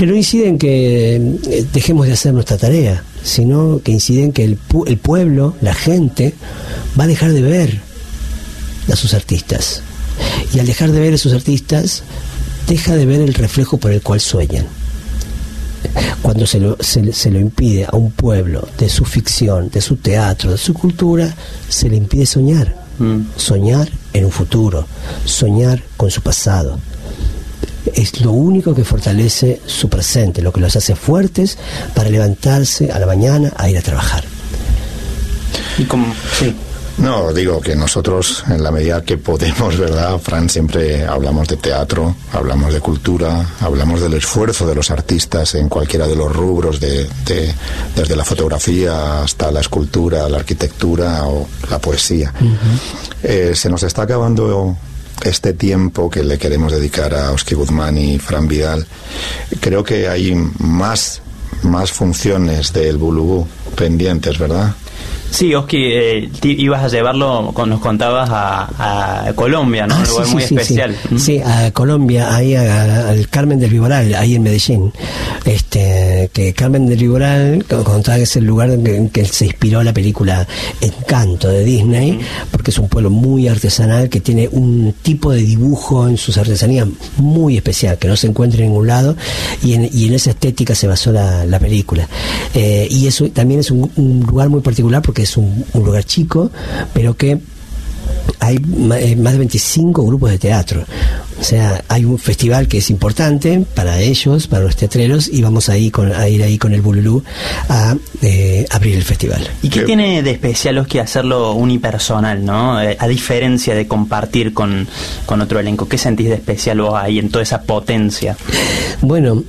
Que no incide en que dejemos de hacer nuestra tarea, sino que incide en que el pueblo, la gente, va a dejar de ver a sus artistas. Y al dejar de ver a sus artistas, deja de ver el reflejo por el cual sueñan. Cuando se lo impide a un pueblo de su ficción, de su teatro, de su cultura, se le impide soñar. Soñar en un futuro, soñar con su pasado. Es lo único que fortalece su presente, lo que los hace fuertes para levantarse a la mañana a ir a trabajar. Y como, sí. No, digo que nosotros, en la medida que podemos, ¿verdad, Fran? Siempre hablamos de teatro, hablamos de cultura, hablamos del esfuerzo de los artistas en cualquiera de los rubros, desde la fotografía hasta la escultura, la arquitectura o la poesía. Se nos está acabando este tiempo que le queremos dedicar a Oski Guzmán y Fran Vidal. Creo que hay más funciones del Bulubú pendientes, ¿verdad? Sí, Oski, ibas a llevarlo, nos contabas, a Colombia, ¿no? Un lugar muy especial. Sí, a Colombia, ahí al Carmen del Viboral, ahí en Medellín. Que Carmen del Viboral contaba que es el lugar en que se inspiró la película Encanto de Disney, porque es un pueblo muy artesanal que tiene un tipo de dibujo en sus artesanías muy especial, que no se encuentra en ningún lado, y en esa estética se basó la película. Y eso también es un lugar muy particular porque es un lugar chico, pero que hay más de 25 grupos de teatro. O sea, hay un festival que es importante para ellos, para los teatreros, y vamos a ir ahí con el Bululú a abrir el festival. ¿Y qué tiene de especial, Oski, hacerlo unipersonal, ¿no? A diferencia de compartir con otro elenco. ¿Qué sentís de especial vos ahí en toda esa potencia? Bueno,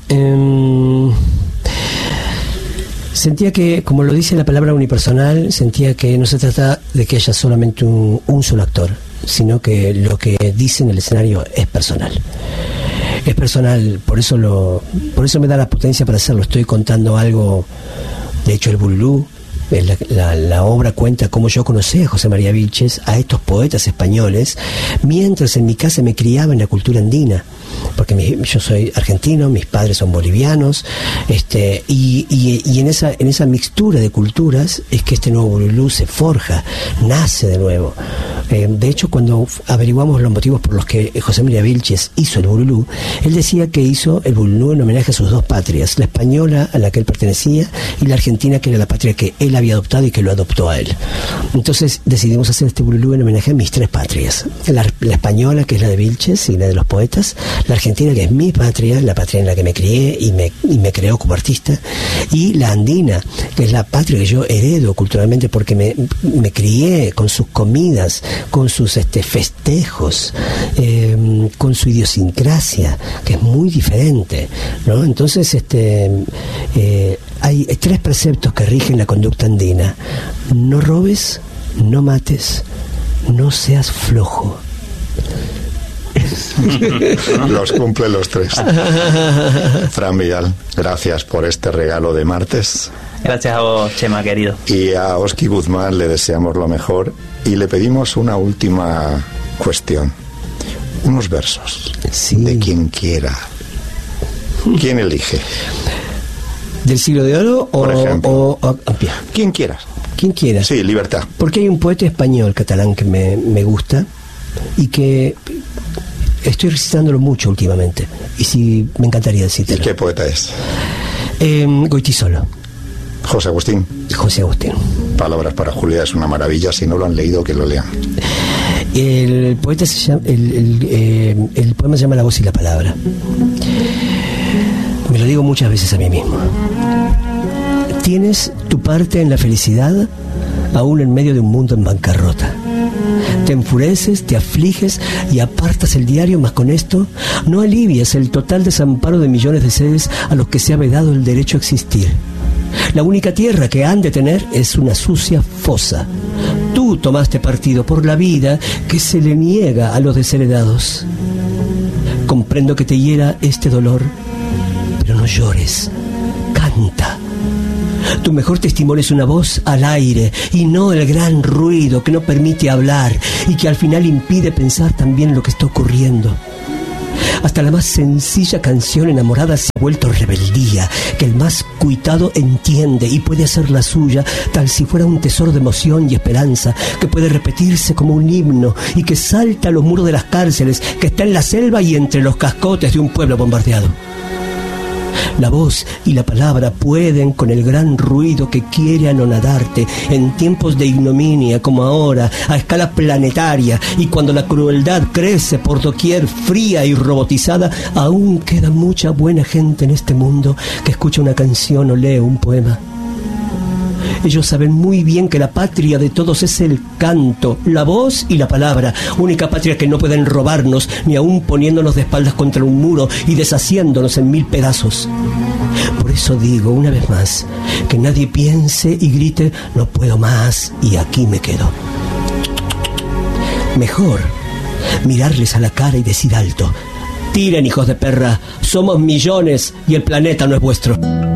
sentía que, como lo dice la palabra unipersonal, sentía que no se trata de que haya solamente un solo actor, sino que lo que dice en el escenario es personal. Es personal, por eso me da la potencia para hacerlo. Estoy contando algo, de hecho el Bululú, la obra cuenta cómo yo conocí a José María Vilches, a estos poetas españoles, mientras en mi casa me criaba en la cultura andina, porque yo soy argentino, mis padres son bolivianos, y en esa mixtura de culturas es que este nuevo Bululú se forja, nace de nuevo. De hecho, cuando averiguamos los motivos por los que José María Vilches hizo el Bululú, él decía que hizo el Bululú en homenaje a sus dos patrias, la española, a la que él pertenecía, y la argentina, que era la patria que él había adoptado y que lo adoptó a él. Entonces decidimos hacer este Bululú en homenaje a mis tres patrias: la española, que es la de Vilches y la de los poetas; la argentina, que es mi patria, la patria en la que me crié y me creó como artista; y la andina, que es la patria que yo heredo culturalmente porque me crié con sus comidas, con sus festejos, con su idiosincrasia, que es muy diferente, ¿no? Entonces hay tres preceptos que rigen la conducta andina: no robes, no mates, no seas flojo. Los cumple los tres. Fran Vidal, gracias por este regalo de martes. Gracias a vos, Chema, querido. Y a Oski Guzmán le deseamos lo mejor y le pedimos una última cuestión: unos versos, sí, de quien quiera. ¿Quién elige? ¿Del Siglo de Oro por ejemplo? o quien quieras. Quien quiera. Sí, libertad. Porque hay un poeta español catalán que me gusta y que estoy recitándolo mucho últimamente, y sí, me encantaría decirlo. ¿Y qué poeta es? Goytisolo. José Agustín. José Agustín. Palabras para Julia es una maravilla. Si no lo han leído, que lo lean. El poeta se llama, el poema se llama La voz y la palabra. Me lo digo muchas veces a mí mismo. Tienes tu parte en la felicidad, aún en medio de un mundo en bancarrota. Te enfureces, te afliges y apartas el diario, mas con esto no alivias el total desamparo de millones de seres a los que se ha vedado el derecho a existir. La única tierra que han de tener es una sucia fosa. Tú tomaste partido por la vida que se le niega a los desheredados. Comprendo que te hiera este dolor, pero no llores, canta. Tu mejor testimonio es una voz al aire y no el gran ruido que no permite hablar y que al final impide pensar también lo que está ocurriendo. Hasta la más sencilla canción enamorada se ha vuelto rebeldía, que el más cuitado entiende y puede hacer la suya, tal si fuera un tesoro de emoción y esperanza, que puede repetirse como un himno y que salta a los muros de las cárceles, que está en la selva y entre los cascotes de un pueblo bombardeado. La voz y la palabra pueden, con el gran ruido que quiere anonadarte en tiempos de ignominia como ahora, a escala planetaria, y cuando la crueldad crece por doquier fría y robotizada, aún queda mucha buena gente en este mundo que escucha una canción o lee un poema. Ellos saben muy bien que la patria de todos es el canto, la voz y la palabra, única patria que no pueden robarnos, ni aún poniéndonos de espaldas contra un muro y deshaciéndonos en 1000 pedazos. Por eso digo una vez más, que nadie piense y grite, no puedo más y aquí me quedo. Mejor mirarles a la cara y decir alto, tiren, hijos de perra, somos millones y el planeta no es vuestro.